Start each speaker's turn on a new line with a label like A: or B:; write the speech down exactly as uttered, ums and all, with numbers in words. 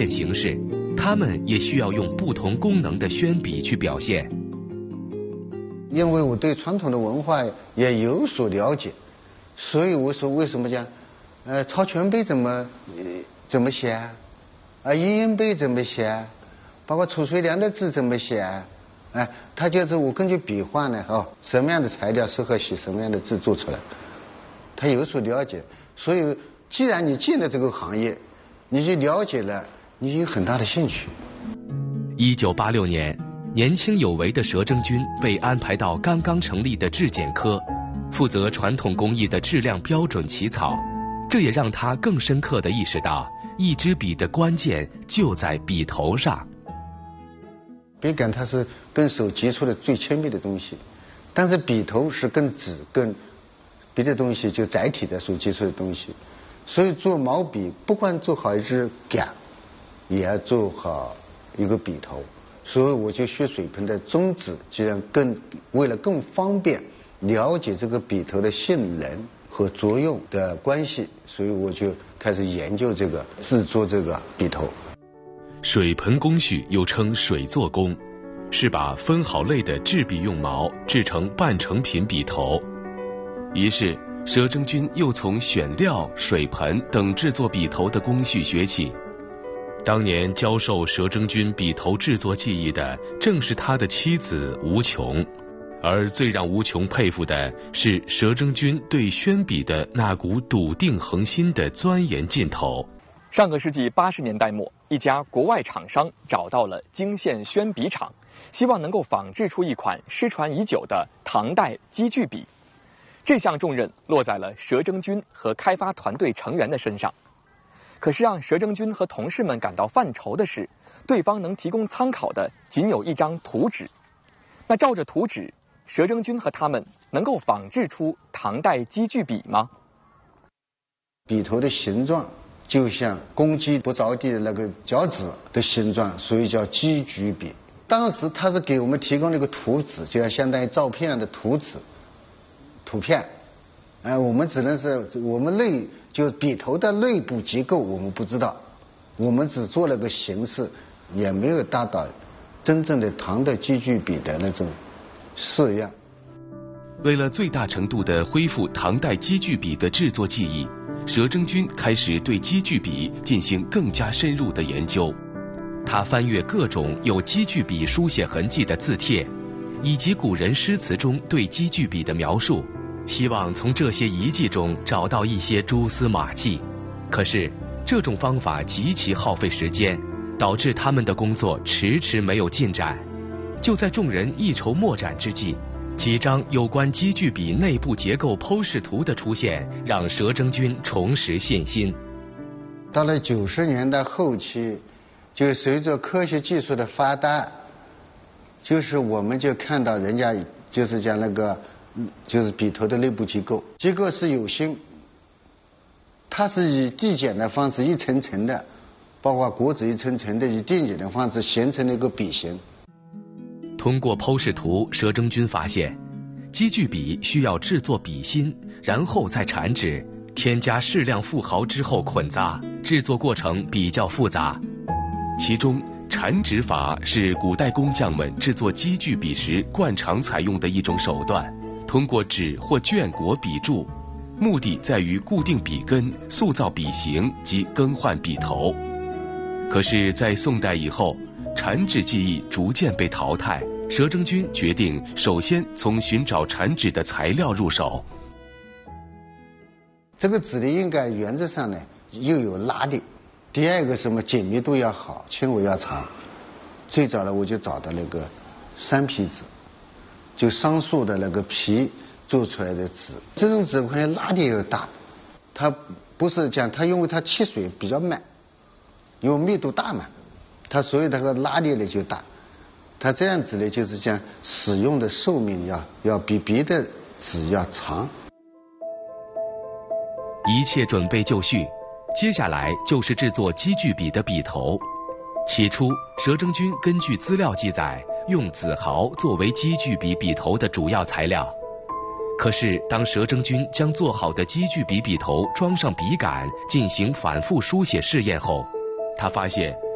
A: 现形式，它们也需要用不同功能的宣笔去表现。
B: 因为我对传统的文化也有所了解，所以我说为什么讲，呃，曹全碑怎么、呃、怎么写啊？啊，阴阴碑怎么写啊？包括褚遂良的字怎么写啊？哎，他就是我根据笔画呢，哦，什么样的材料适合写什么样的字做出来，他有所了解。所以，既然你进了这个行业，你就了解了，你有很大的兴趣。
A: 一九八六年，年轻有为的佘征钧被安排到刚刚成立的制剪科，负责传统工艺的质量标准起草。这也让他更深刻地意识到，一支笔的关键就在笔头上。
B: 笔杆它是跟手接触的最亲密的东西，但是笔头是跟纸跟别的东西就载体的所接触的东西，所以做毛笔不光做好一支杆，也要做好一个笔头。所以我就学水盆的宗旨，这样更为了更方便了解这个笔头的性能和作用的关系，所以我就开始研究这个制作这个笔头。
A: 水盆工序又称水做工，是把分好类的制笔用毛制成半成品笔头。于是佘征钧又从选料、水盆等制作笔头的工序学起。当年教授佘征钧笔头制作技艺的正是他的妻子吴琼，而最让吴琼佩服的是佘征钧对宣笔的那股笃定恒心的钻研劲头。
C: 上个世纪八十年代末，一家国外厂商找到了泾县宣笔厂，希望能够仿制出一款失传已久的唐代积聚笔。这项重任落在了佘征钧和开发团队成员的身上。可是让佘征钧和同事们感到犯愁的是，对方能提供参考的仅有一张图纸。那照着图纸，佘征钧和他们能够仿制出唐代积聚笔吗？
B: 笔头的形状就像公鸡不着地的那个脚趾的形状，所以叫积聚笔。当时他是给我们提供了一个图纸，就像相当于照片一样的图纸图片，哎、呃，我们只能是我们内就笔头的内部结构我们不知道，我们只做了个形式，也没有达到真正的唐代积聚笔的那种式样。
A: 为了最大程度地恢复唐代积聚笔的制作技艺，佘征钧开始对积聚笔进行更加深入的研究。他翻阅各种有积聚笔书写痕迹的字帖，以及古人诗词中对积聚笔的描述，希望从这些遗迹中找到一些蛛丝马迹。可是这种方法极其耗费时间，导致他们的工作迟迟没有进展。就在众人一筹莫展之际，几张有关积聚笔内部结构剖视图的出现，让佘征钧重拾信心。
B: 到了九十年代后期，就随着科学技术的发达，就是我们就看到人家就是讲那个就是笔头的内部结构，结构是有心，它是以递减的方式一层层的，包括果子一层层的以递减的方式形成了一个笔形。
A: 通过剖视图，佘征钧发现，积聚笔需要制作笔芯，然后再缠纸，添加适量富毫之后捆扎，制作过程比较复杂。其中缠纸法是古代工匠们制作积聚笔时惯常采用的一种手段，通过纸或绢裹笔柱，目的在于固定笔根、塑造笔形及更换笔头。可是在宋代以后，缠纸技艺逐渐被淘汰，佘征钧决定首先从寻找缠纸的材料入手。
B: 这个纸呢，应该原则上呢又有拉力，第二个什么紧密度要好，纤维要长。最早呢，我就找到那个山皮纸，就桑树的那个皮做出来的纸，这种纸块拉力又大，它不是讲它因为它吸水比较慢，因为密度大嘛，它所以它的拉力呢就大。它这样子呢，就是讲使用的寿命要要比别的纸要长。
A: 一切准备就绪，接下来就是制作积聚笔的笔头。起初，佘征钧根据资料记载，用紫毫作为积聚笔笔头的主要材料。可是，当佘征钧将做好的积聚笔笔头装上笔杆，进行反复书写试验后，他发现